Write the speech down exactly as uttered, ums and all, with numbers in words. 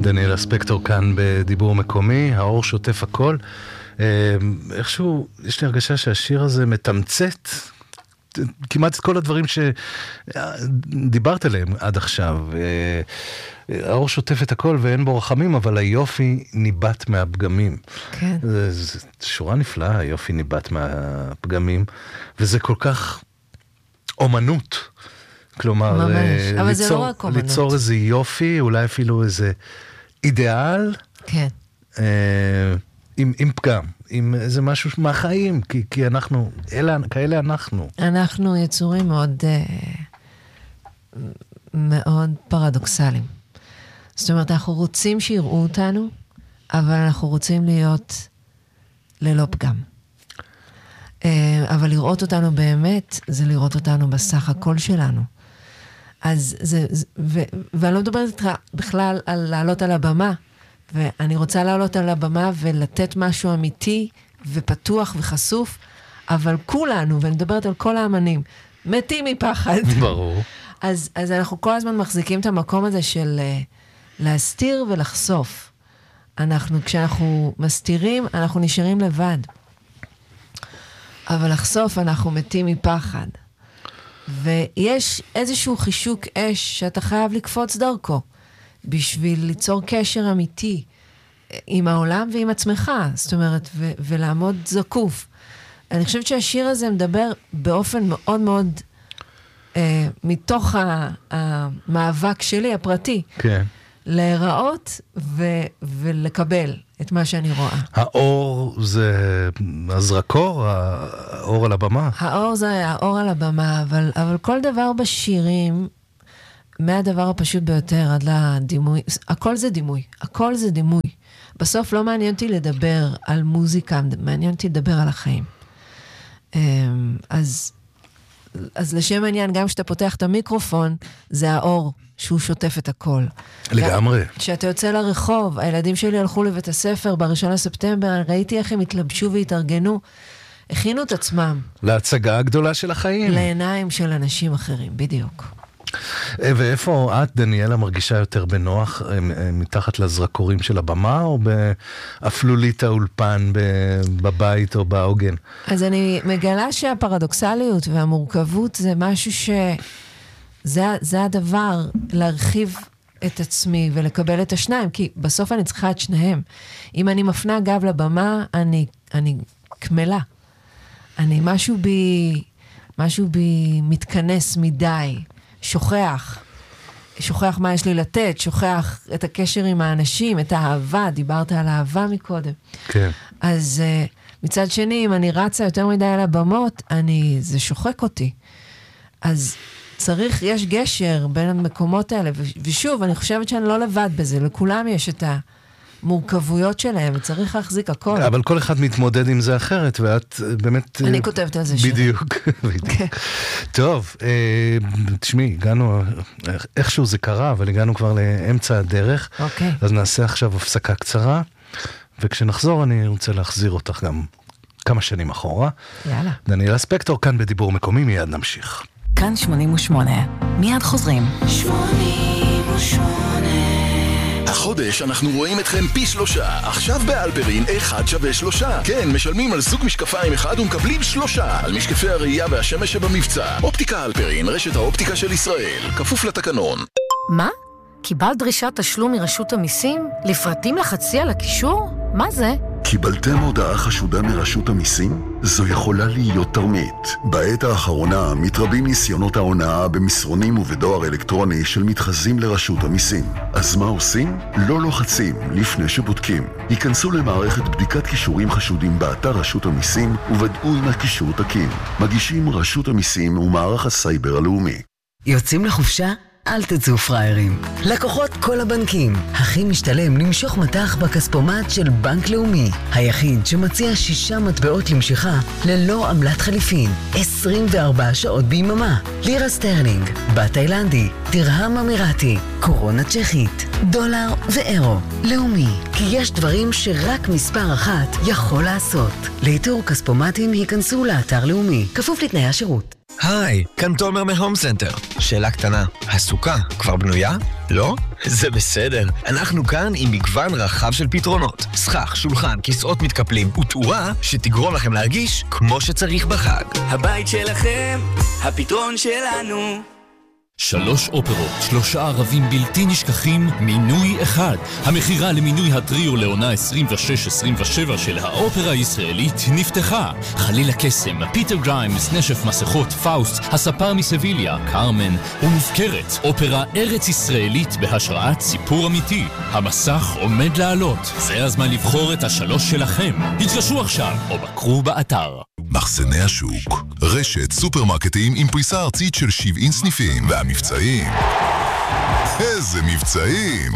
דניאלה ספקטור כאן בדיבור מקומי, האור שוטף הכל. איכשהו, יש לי הרגשה שהשיר הזה מתמצת כמעט את כל הדברים שדיברת עליהם עד עכשיו. האור שוטף את הכל ואין בו רחמים, אבל היופי ניבט מהפגמים. כן. זו שורה נפלאה, היופי ניבט מהפגמים, וזה כל כך אומנות. כלומר, ליצור, ליצור איזה יופי, אולי אפילו איזה אידיאל. כן. אה, עם, עם פגם, עם איזה משהו מהחיים, כי, כי אנחנו, אלה, כאלה אנחנו. אנחנו יצורים מאוד, מאוד פרדוקסליים. זאת אומרת, אנחנו רוצים שיראו אותנו, אבל אנחנו רוצים להיות ללא פגם. אבל לראות אותנו באמת, זה לראות אותנו בסך הכל שלנו. אז זה, ו, ואני לא מדברת איתך בכלל על לעלות על הבמה, ואני רוצה לעלות על הבמה ולתת משהו אמיתי ופתוח וחשוף, אבל כולנו, ואני מדברת על כל האמנים, מתים מפחד. ברור. אז, אז אנחנו כל הזמן מחזיקים את המקום הזה של להסתיר ולחשוף. אנחנו, כשאנחנו מסתירים, אנחנו נשארים לבד. אבל לחשוף, אנחנו מתים מפחד. ויש איזשהו חישוק אש שאתה חייב לקפוץ דרכו, בשביל ליצור קשר אמיתי עם העולם ועם עצמך, זאת אומרת, ו- ולעמוד זקוף. אני חושבת שהשיר הזה מדבר באופן מאוד מאוד, אה, מתוך ה- המאבק שלי, הפרטי, כן. להיראות ו- ולקבל את מה שאני רואה. האור זה הזרקור, האור על הבמה? האור זה האור על הבמה, אבל, אבל כל דבר בשירים, מהדבר הפשוט ביותר עד לדימוי, הכל זה דימוי, הכל זה דימוי. בסוף לא מעניין אותי לדבר על מוזיקה, מעניין אותי לדבר על החיים. אז, אז לשם העניין, גם כשאתה פותח את המיקרופון, זה האור שהוא שוטף את הכל. לגמרי. כשאתה יוצא לרחוב, הילדים שלי הלכו לבית הספר, בראשון לספטמבר, ראיתי איך הם התלבשו והתארגנו, הכינו את עצמם. להצגה הגדולה של החיים. לעיניים של אנשים אחרים, בדיוק. ואיפה את, דניאלה, מרגישה יותר בנוח, מתחת לזרקורים של הבמה, או באפלולית האולפן בבית או בעוגן? אז אני מגלה שהפרדוקסליות והמורכבות זה משהו ש... זה, זה הדבר, להרחיב את עצמי ולקבל את השניים, כי בסוף אני צריכה את שניהם. אם אני מפנה גב לבמה, אני, אני כמלה. אני משהו בי, משהו בי מתכנס מדי. שוכח, שוכח מה יש לי לתת, שוכח את הקשר עם האנשים, את האהבה, דיברת על האהבה מקודם. כן. אז uh, מצד שני, אם אני רצה יותר מדי על הבמות, אני, זה שוחק אותי. אז צריך, יש גשר בין המקומות האלה, ו- ושוב, אני חושבת שאני לא לבד בזה, לכולם יש את המורכבויות שלהם, וצריך להחזיק הכל. אבל כל אחד מתמודד עם זה אחרת, ואת באמת... אני כותבת על זה שיר. בדיוק, בדיוק. טוב, תשמעי, הגענו, איכשהו זה קרה, אבל הגענו כבר לאמצע הדרך. אוקיי. אז נעשה עכשיו הפסקה קצרה, וכשנחזור אני רוצה להחזיר אותך גם כמה שנים אחורה. יאללה. דניאלה ספקטור, כאן בדיבור מקומי, מיד נמשיך. כאן שמונים ושמונה, מיד חוזרים. שמונים ושמונה. החודש אנחנו רואים אתכם פי שלושה. עכשיו באלפרין אחד שווה שלושה. כן, משלמים על סוג משקפיים אחד ומקבלים שלושה. על משקפי הראייה והשמש שבמבצע. אופטיקה אלפרין, רשת האופטיקה של ישראל. כפוף לתקנון. מה? קיבלת דרישת תשלום מרשות המיסים? לפרטים לחצי על הקישור? מה זה? קיבלתם הודעה חשודה מרשות המיסים? זו יכולה להיות תרמית. בעת האחרונה מתרבים ניסיונות ההונאה במסרונים ובדואר אלקטרוני של מתחזים לרשות המיסים. אז מה עושים? לא לוחצים לפני שבודקים. היכנסו למערכת בדיקת קישורים חשודים באתר רשות המיסים וודאו אם הקישור תקין. מגישים רשות המיסים ומערך הסייבר הלאומי. יוצאים לחופשה? אל תצאו פריירים. לקוחות כל הבנקים. הכי משתלם למשוך מטח בכספומט של בנק לאומי. היחיד שמציע שישה מטבעות למשיכה ללא עמלת חליפין. עשרים וארבע שעות ביממה. לירה סטרלינג, בת תאילנדי, דרהם אמירתי, קורונה צ'כית, דולר ואירו. לאומי. כי יש דברים שרק מספר אחת יכול לעשות. לאיתור כספומטים היכנסו לאתר לאומי. כפוף לתנאי השירות. היי, כאן תומר מהום סנטר. שאלה קטנה, הסוכה כבר בנויה? לא? זה בסדר. אנחנו כאן עם מגוון רחב של פתרונות. סכך, שולחן, כיסאות מתקפלים ותאורה שתגרום לכם להרגיש כמו שצריך בחג. הבית שלכם, הפתרון שלנו. שלוש אופרות, שלושה ערבים בלתי נשכחים, מינוי אחד. המחירה למינוי הטריו לעונה עשרים ושש עשרים ושבע של האופרה הישראלית נפתחה. חליל הקסם, פיטר גריימס, נשף מסכות, פאוסט, הספר מסביליה, קרמן ומופקרת. אופרה ארץ ישראלית בהשראת סיפור אמיתי. המסך עומד לעלות. זה הזמן לבחור את השלוש שלכם. התקשרו עכשיו או בקרו באתר. מחסני השוק, רשת סופרמרקטים עם פריסה ארצית של שבעים סניפים, והמבצעים, איזה מבצעים!